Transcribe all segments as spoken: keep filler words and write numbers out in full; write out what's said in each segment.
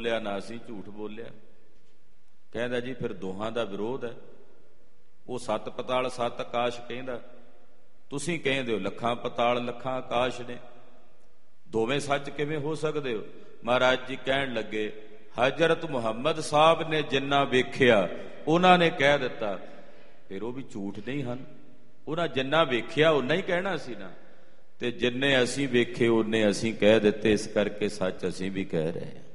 ਬੋਲਿਆ ਨਾ ਅਸੀਂ ਝੂਠ ਬੋਲਿਆ। ਕਹਿੰਦਾ ਜੀ ਫਿਰ ਦੋਹਾਂ ਦਾ ਵਿਰੋਧ ਹੈ। ਉਹ ਸੱਤ ਪਤਾਲ ਸੱਤ ਆਕਾਸ਼ ਕਹਿੰਦਾ, ਤੁਸੀਂ ਕਹਿੰਦੇ ਹੋ ਲੱਖਾਂ ਪਤਾਲ ਲੱਖਾਂ ਆਕਾਸ਼ ਨੇ, ਦੋਵੇਂ ਸੱਚ ਕਿਵੇਂ ਹੋ ਸਕਦੇ ਹੋ? ਮਹਾਰਾਜ ਜੀ ਕਹਿਣ ਲੱਗੇ, ਹਜ਼ਰਤ ਮੁਹੰਮਦ ਸਾਹਿਬ ਨੇ ਜਿੰਨਾ ਵੇਖਿਆ ਉਹਨਾਂ ਨੇ ਕਹਿ ਦਿੱਤਾ, ਫਿਰ ਉਹ ਵੀ ਝੂਠ ਨਹੀਂ ਹਨ। ਉਹਨਾਂ ਜਿੰਨਾ ਵੇਖਿਆ ਓਨਾ ਹੀ ਕਹਿਣਾ ਸੀ ਨਾ, ਤੇ ਜਿੰਨੇ ਅਸੀਂ ਵੇਖੇ ਓਨੇ ਅਸੀਂ ਕਹਿ ਦਿੱਤੇ, ਇਸ ਕਰਕੇ ਸੱਚ ਅਸੀਂ ਵੀ ਕਹਿ ਰਹੇ ਹਾਂ।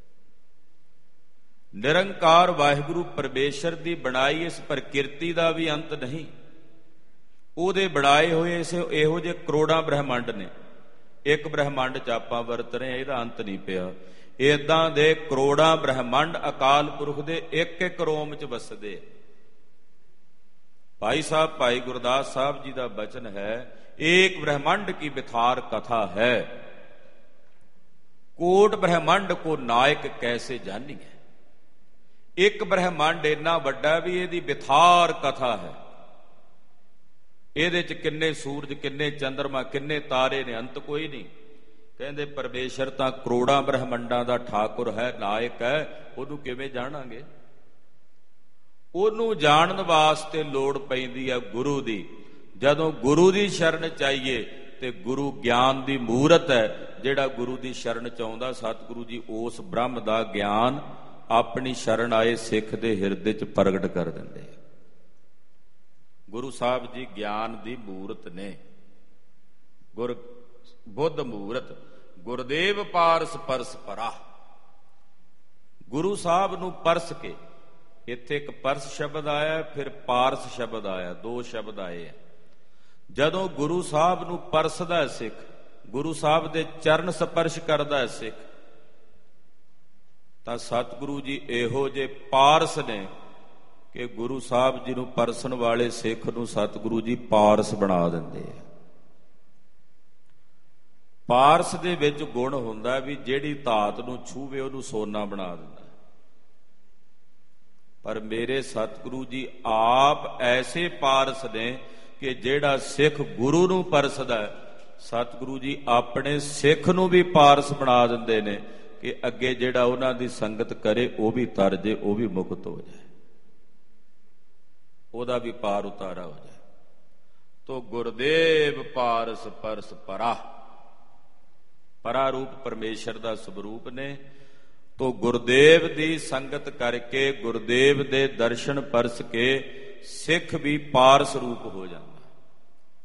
ਨਿਰੰਕਾਰ ਵਾਹਿਗੁਰੂ ਪਰਮੇਸ਼ਰ ਦੀ ਬਣਾਈ ਇਸ ਪ੍ਰਕਿਰਤੀ ਦਾ ਵੀ ਅੰਤ ਨਹੀਂ। ਉਹਦੇ ਬਣਾਏ ਹੋਏ ਇਸ ਇਹੋ ਜਿਹੇ ਕਰੋੜਾਂ ਬ੍ਰਹਿਮੰਡ ਨੇ। ਇੱਕ ਬ੍ਰਹਿਮੰਡ 'ਚ ਆਪਾਂ ਵਰਤ ਰਹੇ, ਇਹਦਾ ਅੰਤ ਨਹੀਂ ਪਿਆ। ਏਦਾਂ ਦੇ ਕਰੋੜਾਂ ਬ੍ਰਹਿਮੰਡ ਅਕਾਲ ਪੁਰਖ ਦੇ ਇੱਕ ਇੱਕ ਰੋਮ 'ਚ ਵਸਦੇ। ਭਾਈ ਸਾਹਿਬ ਭਾਈ ਗੁਰਦਾਸ ਸਾਹਿਬ ਜੀ ਦਾ ਬਚਨ ਹੈ, ਏਕ ਬ੍ਰਹਿਮੰਡ ਕੀ ਵਿਥਾਰ ਕਥਾ ਹੈ, ਕੋਟ ਬ੍ਰਹਿਮੰਡ ਕੋ ਨਾਇਕ ਕੈਸੇ ਜਾਨੀਏ। ਇੱਕ ਬ੍ਰਹਿਮੰਡ ਇੰਨਾ ਵੱਡਾ ਵੀ ਇਹਦੀ ਵਿਥਾਰ ਕਥਾ ਹੈ। ਇਹਦੇ 'ਚ ਕਿੰਨੇ ਸੂਰਜ, ਕਿੰਨੇ ਚੰਦਰਮਾ, ਕਿੰਨੇ ਤਾਰੇ ਨੇ, ਅੰਤ ਕੋਈ ਨਹੀਂ। ਕਹਿੰਦੇ ਪਰਮੇਸ਼ਰ ਤਾਂ ਕਰੋੜਾਂ ਬ੍ਰਹਿਮੰਡਾਂ ਦਾ ਠਾਕੁਰ ਹੈ, ਨਾਇਕ ਹੈ, ਉਹਨੂੰ ਕਿਵੇਂ ਜਾਣਾਂਗੇ? ਉਹਨੂੰ ਜਾਣਨ ਵਾਸਤੇ ਲੋੜ ਪੈਂਦੀ ਹੈ ਗੁਰੂ ਦੀ। ਜਦੋਂ ਗੁਰੂ ਦੀ ਸ਼ਰਨ ਚਾਹੀਏ ਤੇ ਗੁਰੂ ਗਿਆਨ ਦੀ ਮੂਰਤ ਹੈ। ਜਿਹੜਾ ਗੁਰੂ ਦੀ ਸ਼ਰਨ ਚ ਆਉਂਦਾ, ਸਤਿਗੁਰੂ ਜੀ ਉਸ ਬ੍ਰਹਮ ਦਾ ਗਿਆਨ ਆਪਣੀ ਸ਼ਰਨ ਆਏ ਸਿੱਖ ਦੇ ਹਿਰਦੇ ਚ ਪ੍ਰਗਟ ਕਰ ਦਿੰਦੇ। ਗੁਰੂ ਸਾਹਿਬ ਜੀ ਗਿਆਨ ਦੀ ਮੂਰਤ ਨੇ। ਗੁਰ ਬੁੱਧ ਮੂਰਤ ਗੁਰਦੇਵ ਪਾਰਸ ਪਰਸ ਪਰਾ। ਗੁਰੂ ਸਾਹਿਬ ਨੂੰ ਪਰਸ ਕੇ, ਇੱਥੇ ਇੱਕ ਪਰਸ ਸ਼ਬਦ ਆਇਆ, ਫਿਰ ਪਾਰਸ ਸ਼ਬਦ ਆਇਆ, ਦੋ ਸ਼ਬਦ ਆਏ ਆ। ਜਦੋਂ ਗੁਰੂ ਸਾਹਿਬ ਨੂੰ ਪਰਸਦਾ ਸਿੱਖ, ਗੁਰੂ ਸਾਹਿਬ ਦੇ ਚਰਨ ਸਪਰਸ਼ ਕਰਦਾ ਸਿੱਖ, ਤਾਂ ਸਤਿਗੁਰੂ ਜੀ ਇਹੋ ਜਿਹੇ ਪਾਰਸ ਨੇ ਕਿ ਗੁਰੂ ਸਾਹਿਬ ਜੀ ਨੂੰ ਪਰਸਣ ਵਾਲੇ ਸਿੱਖ ਨੂੰ ਸਤਿਗੁਰੂ ਜੀ ਪਾਰਸ ਬਣਾ ਦਿੰਦੇ ਆ। ਪਾਰਸ ਦੇ ਵਿੱਚ ਗੁਣ ਹੁੰਦਾ ਵੀ ਜਿਹੜੀ ਧਾਤ ਨੂੰ ਛੂਵੇ ਉਹਨੂੰ ਸੋਨਾ ਬਣਾ ਦਿੰਦਾ। ਪਰ ਮੇਰੇ ਸਤਿਗੁਰੂ ਜੀ ਆਪ ਐਸੇ ਪਾਰਸ ਨੇ ਕਿ ਜਿਹੜਾ ਸਿੱਖ ਗੁਰੂ ਨੂੰ ਪਰਸਦਾ, ਸਤਿਗੁਰੂ ਜੀ ਆਪਣੇ ਸਿੱਖ ਨੂੰ ਵੀ ਪਾਰਸ ਬਣਾ ਦਿੰਦੇ ਨੇ ਕਿ ਅੱਗੇ ਜਿਹੜਾ ਉਹਨਾਂ ਦੀ ਸੰਗਤ ਕਰੇ ਉਹ ਵੀ ਤਰ ਜੇ, ਉਹ ਵੀ ਮੁਕਤ ਹੋ ਜਾਏ, ਉਹਦਾ ਵੀ ਪਾਰ ਉਤਾਰਾ ਹੋ ਜਾਏ। ਤੋ ਗੁਰਦੇਵ ਪਾਰਸ ਪਰਸ ਪਰਾ। ਪਰਾ ਰੂਪ ਪਰਮੇਸ਼ਰ ਦਾ ਸਵਰੂਪ ਨੇ। ਤੋ ਗੁਰਦੇਵ ਦੀ ਸੰਗਤ ਕਰਕੇ, ਗੁਰਦੇਵ ਦੇ ਦਰਸ਼ਨ ਪਰਸ ਕੇ ਸਿੱਖ ਵੀ ਪਾਰਸ ਰੂਪ ਹੋ ਜਾਂਦਾ।